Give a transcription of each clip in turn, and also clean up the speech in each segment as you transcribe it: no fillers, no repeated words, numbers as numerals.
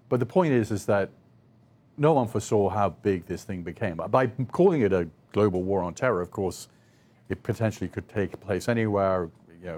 But the point is that no one foresaw how big this thing became. By calling it a global war on terror, of course, it potentially could take place anywhere.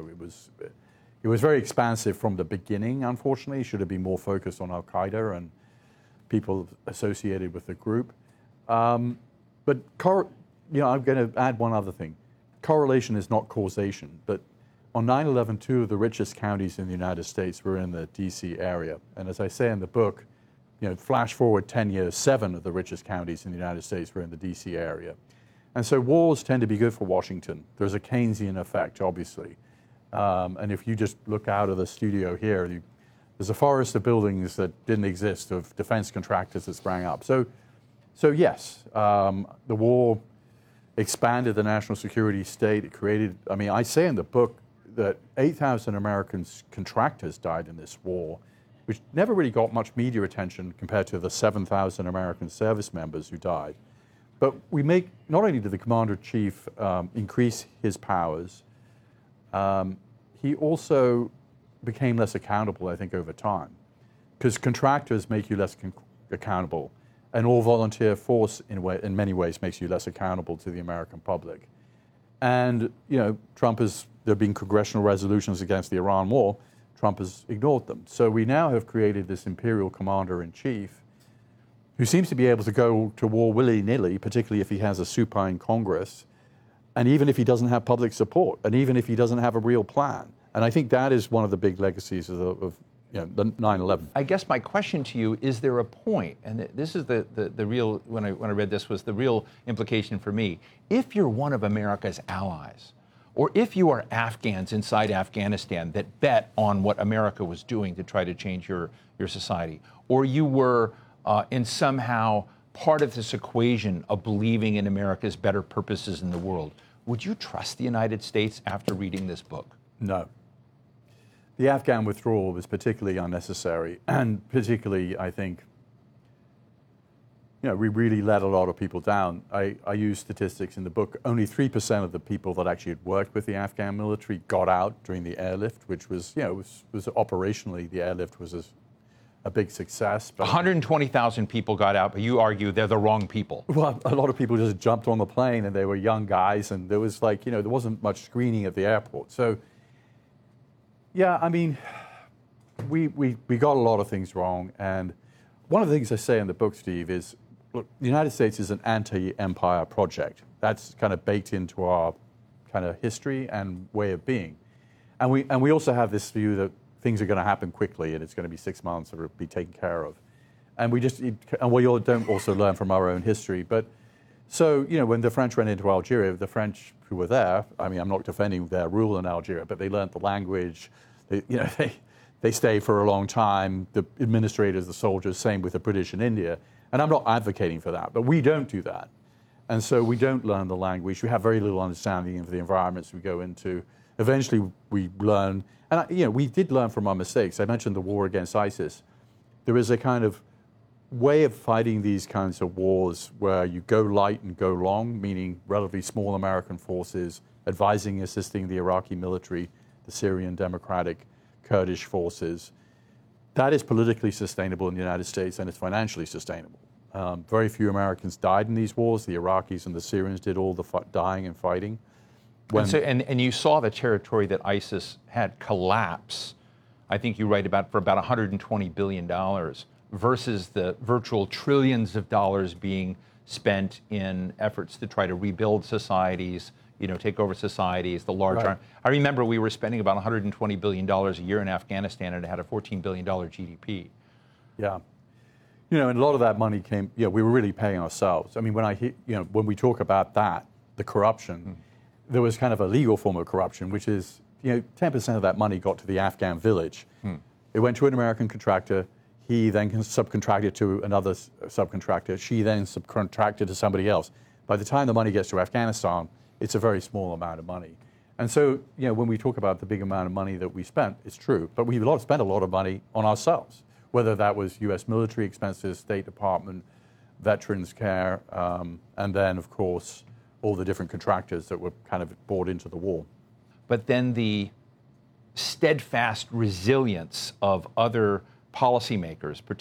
It was very expansive from the beginning, unfortunately. It should have been more focused on Al-Qaeda and people associated with the group. I'm going to add one other thing. Correlation is not causation, but on 9/11, 2 of the richest counties in the United States were in the DC area. And as I say in the book, flash forward 10 years, 7 of the richest counties in the United States were in the DC area. And so wars tend to be good for Washington. There's a Keynesian effect, obviously. And if you just look out of the studio here, there's a forest of buildings that didn't exist, of defense contractors that sprang up. So yes, the war expanded the national security state. It created, I say in the book that 8,000 American contractors died in this war, which never really got much media attention compared to the 7,000 American service members who died. But we make, not only did the commander-in-chief increase his powers, he also became less accountable, I think, over time. Because contractors make you less accountable. An all-volunteer force, in many ways, makes you less accountable to the American public. And, there have been congressional resolutions against the Iran war. Trump has ignored them. So we now have created this imperial commander-in-chief who seems to be able to go to war willy-nilly, particularly if he has a supine Congress, and even if he doesn't have public support, and even if he doesn't have a real plan. And I think that is one of the big legacies of the 9/11. I guess my question to you, is there a point, and this is the real, when I read this, was the real implication for me. If you're one of America's allies, or if you are Afghans inside Afghanistan that bet on what America was doing to try to change your society, or you were in somehow part of this equation of believing in America's better purposes in the world, would you trust the United States after reading this book? No. The Afghan withdrawal was particularly unnecessary, and particularly, I think, we really let a lot of people down. I use statistics in the book. Only 3% of the people that actually had worked with the Afghan military got out during the airlift, which was, was operationally, the airlift was a big success. But 120,000 people got out, but you argue they're the wrong people. Well, a lot of people just jumped on the plane, and they were young guys, and there was there wasn't much screening at the airport. So, yeah, we got a lot of things wrong. And one of the things I say in the book, Steve, is, look, the United States is an anti-empire project. That's kind of baked into our kind of history and way of being. And we also have this view that things are going to happen quickly, and it's going to be 6 months, or it'll be taken care of. And we don't also learn from our own history. But so, when the French went into Algeria, the French who were there, I'm not defending their rule in Algeria, but they learned the language. They stayed for a long time. The administrators, the soldiers, same with the British in India. And I'm not advocating for that, but we don't do that. And so we don't learn the language. We have very little understanding of the environments we go into. Eventually, we learn, and we did learn from our mistakes. I mentioned the war against ISIS. There is a kind of way of fighting these kinds of wars where you go light and go long, meaning relatively small American forces advising, assisting the Iraqi military, the Syrian Democratic Kurdish forces. That is politically sustainable in the United States, and it's financially sustainable. Very few Americans died in these wars. The Iraqis and the Syrians did all the dying and fighting. And you saw the territory that ISIS had collapse, I think you write about, for about $120 billion versus the virtual trillions of dollars being spent in efforts to try to rebuild societies, take over societies, the large arm. I remember we were spending about $120 billion a year in Afghanistan, and it had a $14 billion GDP. Yeah. And a lot of that money came, we were really paying ourselves. When we talk about that, the corruption, there was kind of a legal form of corruption, which is, 10% of that money got to the Afghan village. It went to an American contractor. He then subcontracted to another subcontractor. She then subcontracted to somebody else. By the time the money gets to Afghanistan, it's a very small amount of money. And so, when we talk about the big amount of money that we spent, it's true. But we spent a lot of money on ourselves, whether that was U.S. military expenses, State Department, Veterans Care, and then, of course, all the different contractors that were kind of brought into the war. But then the steadfast resilience of other policymakers,